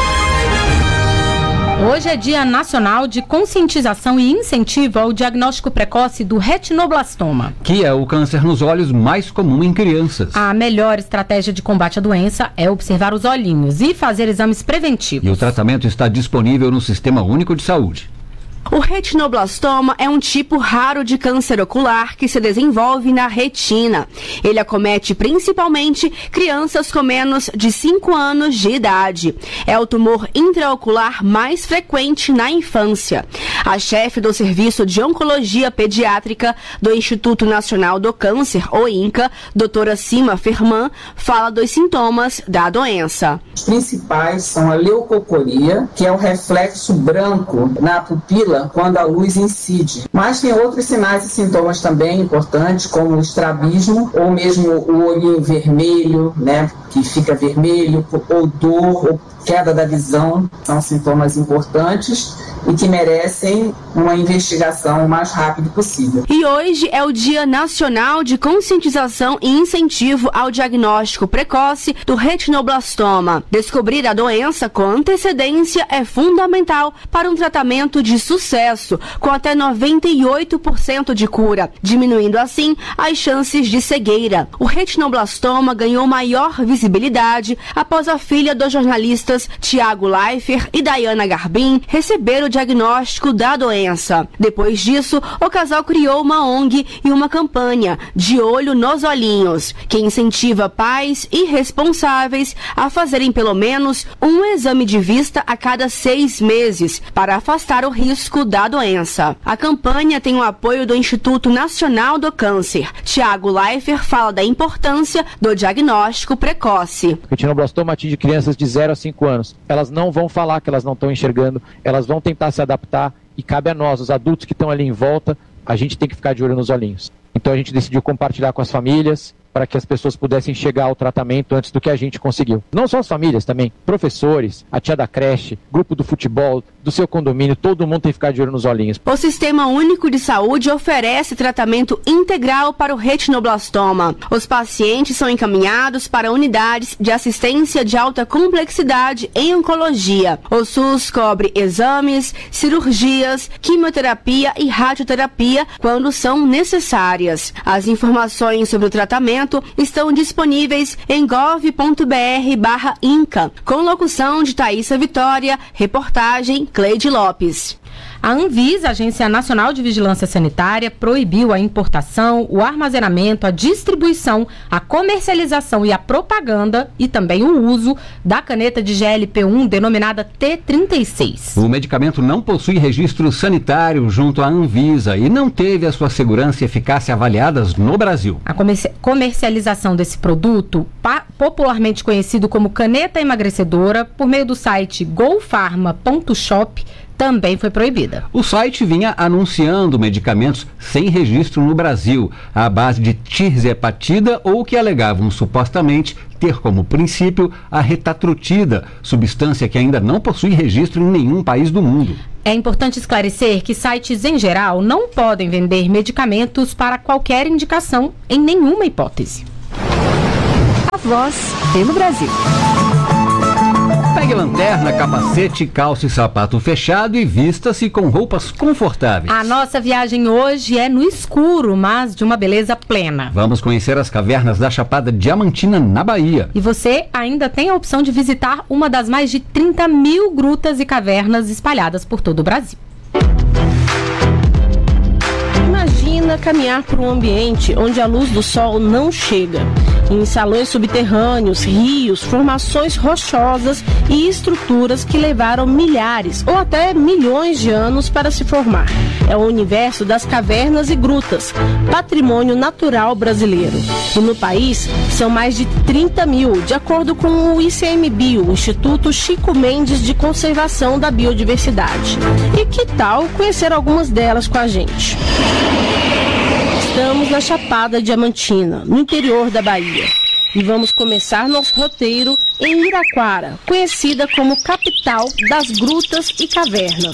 Hoje é Dia Nacional de Conscientização e Incentivo ao Diagnóstico Precoce do Retinoblastoma, que é o câncer nos olhos mais comum em crianças. A melhor estratégia de combate à doença é observar os olhinhos e fazer exames preventivos. E o tratamento está disponível no Sistema Único de Saúde. O retinoblastoma é um tipo raro de câncer ocular que se desenvolve na retina. Ele acomete principalmente crianças com menos de cinco anos de idade. É o tumor intraocular mais frequente na infância. A chefe do Serviço de Oncologia Pediátrica do Instituto Nacional do Câncer, o INCA, doutora Sima Ferman, fala dos sintomas da doença. Os principais são a leucocoria, que é o reflexo branco na pupila quando a luz incide. Mas tem outros sinais e sintomas também importantes, como o estrabismo, ou mesmo o olhinho vermelho, né, que fica vermelho, ou dor, ou queda da visão. São sintomas importantes e que merecem uma investigação o mais rápido possível. E hoje é o Dia Nacional de Conscientização e Incentivo ao Diagnóstico Precoce do Retinoblastoma. Descobrir a doença com antecedência é fundamental para um tratamento de sucesso, com até noventa e oito por cento de cura, diminuindo assim as chances de cegueira. O retinoblastoma ganhou maior visibilidade após a filha dos jornalistas Tiago Leifert e Dayana Garbin receber o diagnóstico da doença. Depois disso, o casal criou uma O N G e uma campanha De Olho nos Olhinhos, que incentiva pais e responsáveis a fazerem pelo menos um exame de vista a cada seis meses para afastar o risco da doença. A campanha tem o apoio do Instituto Nacional do Câncer. Tiago Leifert fala da importância do diagnóstico precoce. O retinoblastoma atinge crianças de zero a cinco anos. Elas não vão falar que elas não estão enxergando, elas vão tentar se adaptar e cabe a nós, os adultos que estão ali em volta, a gente tem que ficar de olho nos olhinhos. Então a gente decidiu compartilhar com as famílias para que as pessoas pudessem chegar ao tratamento antes do que a gente conseguiu. Não só as famílias também, professores, a tia da creche, grupo do futebol, do seu condomínio, todo mundo tem que ficar de olho nos olhinhos. O Sistema Único de Saúde oferece tratamento integral para o retinoblastoma. Os pacientes são encaminhados para unidades de assistência de alta complexidade em oncologia. O SUS cobre exames, cirurgias, quimioterapia e radioterapia quando são necessárias. As informações sobre o tratamento estão disponíveis em gov ponto br barra inca, com locução de Thaísa Vitória, reportagem Cleide Lopes. A Anvisa, Agência Nacional de Vigilância Sanitária, proibiu a importação, o armazenamento, a distribuição, a comercialização e a propaganda e também o uso da caneta de G L P um denominada T trinta e seis. O medicamento não possui registro sanitário junto à Anvisa e não teve a sua segurança e eficácia avaliadas no Brasil. A comerci- comercialização desse produto, pa- popularmente conhecido como caneta emagrecedora, por meio do site go pharma ponto shop, também foi proibida. O site vinha anunciando medicamentos sem registro no Brasil, à base de tirzepatida ou que alegavam supostamente ter como princípio a retatrutida, substância que ainda não possui registro em nenhum país do mundo. É importante esclarecer que sites em geral não podem vender medicamentos para qualquer indicação em nenhuma hipótese. A voz pelo Brasil. Pegue lanterna, capacete, calça e sapato fechado e vista-se com roupas confortáveis. A nossa viagem hoje é no escuro, mas de uma beleza plena. Vamos conhecer as cavernas da Chapada Diamantina, na Bahia. E você ainda tem a opção de visitar uma das mais de trinta mil grutas e cavernas espalhadas por todo o Brasil. Imagina caminhar por um ambiente onde a luz do sol não chega. Em salões subterrâneos, rios, formações rochosas e estruturas que levaram milhares ou até milhões de anos para se formar. É o universo das cavernas e grutas, patrimônio natural brasileiro. E no país são mais de trinta mil, de acordo com o I C M Bio, o Instituto Chico Mendes de Conservação da Biodiversidade. E que tal conhecer algumas delas com a gente? Estamos na Chapada Diamantina, no interior da Bahia. E vamos começar nosso roteiro em Iraquara, conhecida como capital das grutas e cavernas.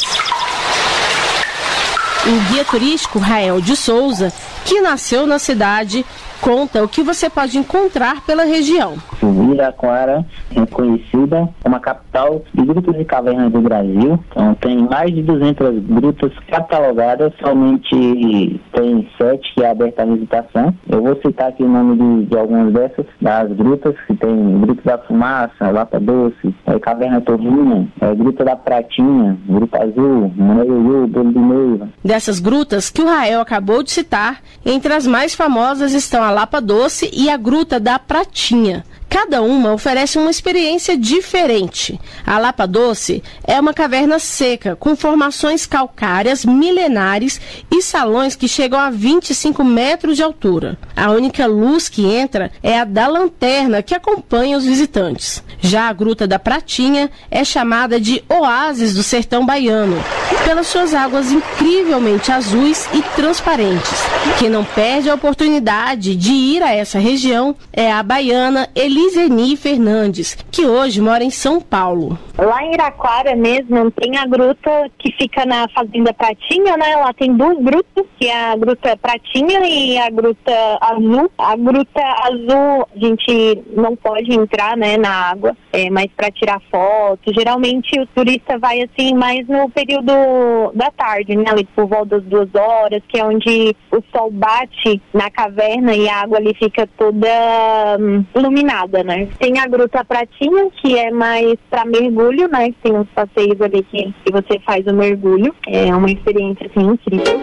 O guia turístico Rael de Souza, que nasceu na cidade, conta o que você pode encontrar pela região. Ibiraquara é conhecida como a capital de grutas e cavernas do Brasil. Então tem mais de duzentas grutas catalogadas, somente tem sete que é aberta à visitação. Eu vou citar aqui o nome de, de algumas dessas, das grutas, que tem Gruta da Fumaça, Lapa Doce, é, Caverna Torrinha, é, Gruta da Pratinha, Gruta Azul, Maneiru, Bolo de Neiva. Dessas grutas que o Rael acabou de citar, entre as mais famosas estão a Lapa Doce e a Gruta da Pratinha. Cada uma oferece uma experiência diferente. A Lapa Doce é uma caverna seca, com formações calcárias milenares e salões que chegam a vinte e cinco metros de altura. A única luz que entra é a da lanterna que acompanha os visitantes. Já a Gruta da Pratinha é chamada de Oásis do Sertão Baiano, pelas suas águas incrivelmente azuis e transparentes. Quem não perde a oportunidade de ir a essa região é a baiana Eliseni Fernandes, que hoje mora em São Paulo. Lá em Iraquara mesmo tem a gruta que fica na Fazenda Pratinha, né? Lá tem duas grutas, que é a Gruta Pratinha e a Gruta Azul. A Gruta Azul a gente não pode entrar, né, na água, é, mas para tirar foto. Geralmente o turista vai assim mais no período da tarde, né? Ali por volta das duas horas, que é onde o sol bate na caverna e a água ali fica toda hum, iluminada, né? Tem a Gruta Pratinha, que é mais para mergulho, né? Tem uns passeios ali que, que você faz o mergulho. É uma experiência assim incrível.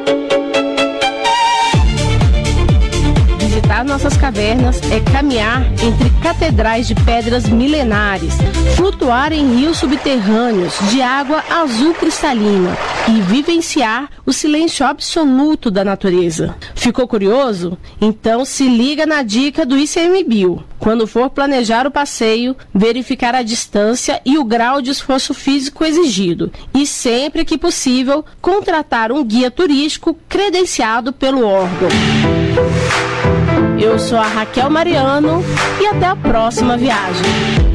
Visitar nossas cavernas é caminhar entre catedrais de pedras milenares, flutuar em rios subterrâneos de água azul cristalina e vivenciar o silêncio absoluto da natureza. Ficou curioso? Então se liga na dica do ICMBio. Quando for planejar o passeio, verificar a distância e o grau de esforço físico exigido e, sempre que possível, contratar um guia turístico credenciado pelo órgão. Eu sou a Raquel Mariano e até a próxima viagem.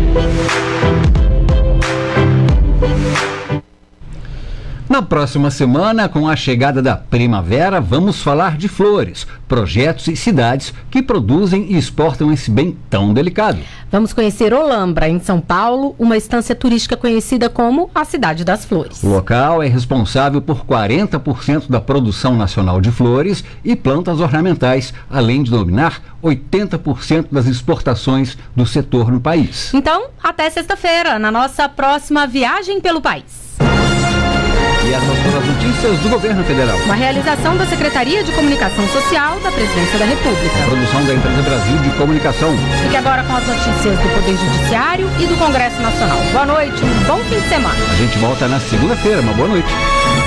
Na próxima semana, com a chegada da primavera, vamos falar de flores, projetos e cidades que produzem e exportam esse bem tão delicado. Vamos conhecer Olambra, em São Paulo, uma estância turística conhecida como a Cidade das Flores. O local é responsável por quarenta por cento da produção nacional de flores e plantas ornamentais, além de dominar oitenta por cento das exportações do setor no país. Então, até sexta-feira, na nossa próxima viagem pelo país. E essas foram as notícias do Governo Federal. Uma realização da Secretaria de Comunicação Social da Presidência da República. A produção da Empresa Brasil de Comunicação. Fique agora com as notícias do Poder Judiciário e do Congresso Nacional. Boa noite, um bom fim de semana. A gente volta na segunda-feira. Uma boa noite.